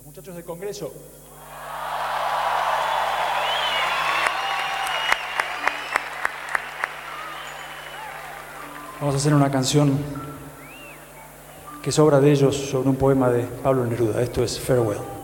Muchachos del Congreso. Vamos a hacer una canción que es obra de ellos sobre un poema de Pablo Neruda. Esto es Farewell.